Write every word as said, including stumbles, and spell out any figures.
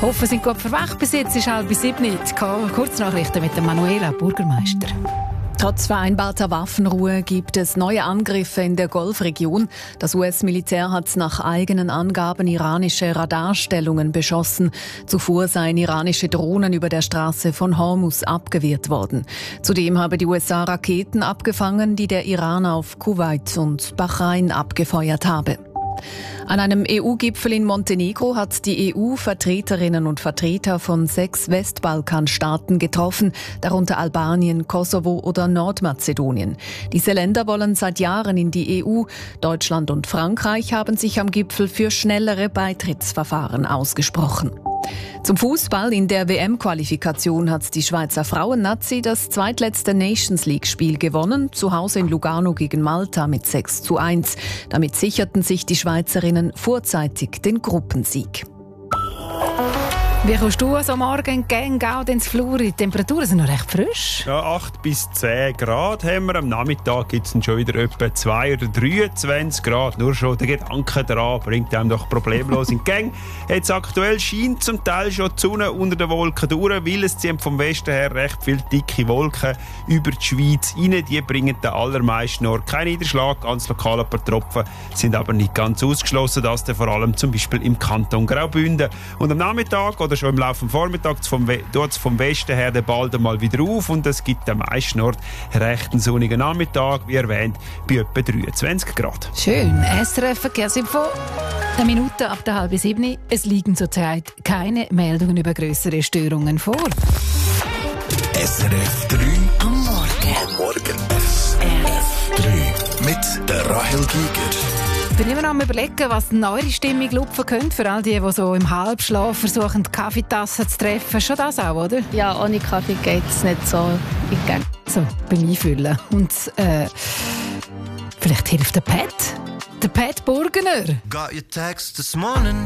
Hoffen, sind gut verwacht. Bis jetzt ist halb sieben. Kurznachrichten mit dem Manuela Bürgermeister. Trotz vereinbarter Waffenruhe gibt es neue Angriffe in der Golfregion. Das U S-Militär hat nach eigenen Angaben iranische Radarstellungen beschossen. Zuvor seien iranische Drohnen über der Straße von Hormuz abgewehrt worden. Zudem habe die U S A Raketen abgefangen, die der Iran auf Kuwait und Bahrain abgefeuert habe. An einem E U-Gipfel in Montenegro hat die E U Vertreterinnen und Vertreter von sechs Westbalkanstaaten getroffen, darunter Albanien, Kosovo oder Nordmazedonien. Diese Länder wollen seit Jahren in die E U. Deutschland und Frankreich haben sich am Gipfel für schnellere Beitrittsverfahren ausgesprochen. Zum Fußball: In der W M-Qualifikation hat die Schweizer Frauen-Nazi das zweitletzte Nations-League-Spiel gewonnen, zu Hause in Lugano gegen Malta mit sechs zu eins. Damit sicherten sich die Schweizerinnen vorzeitig den Gruppensieg. Wie kommst du also morgen in Gang ins Flur? Die Temperaturen sind noch recht frisch. Ja, acht bis zehn Grad haben wir. Am Nachmittag gibt es schon wieder etwa zwei oder dreiundzwanzig Grad. Nur schon der Gedanke daran bringt einem doch problemlos in die Gang. Jetzt aktuell scheint zum Teil schon die Sonne unter den Wolken durch, weil es ziehen vom Westen her recht viele dicke Wolken über die Schweiz rein. Die bringen den allermeisten Orten keinen Niederschlag. Ganz lokal ein paar Tropfen sind aber nicht ganz ausgeschlossen. Das vor allem zum Beispiel im Kanton Graubünden. Und am Nachmittag oder schon im Laufe des Vormittags vom, We- dort vom Westen her der bald mal wieder auf und es gibt am meisten Ort recht einen sonnigen Nachmittag, wie erwähnt, bei etwa dreiundzwanzig Grad. Schön. S R F Verkehrsinfo. Eine Minute ab der halben sieben. Es liegen zurzeit keine Meldungen über grössere Störungen vor. S R F drei am Morgen. Am Morgen. S R F drei mit der Rahel Giger. Ich bin immer noch am Überlegen, was eure Stimmung lupfen könnte. Für all die, die so im Halbschlaf versuchen, die Kaffeetasse zu treffen. Schon das auch, oder? Ja, ohne Kaffee geht es nicht so in die Gang. So, beim Einfüllen. Und äh, vielleicht hilft der Pat. Der Pat Burgener. Got your text this morning.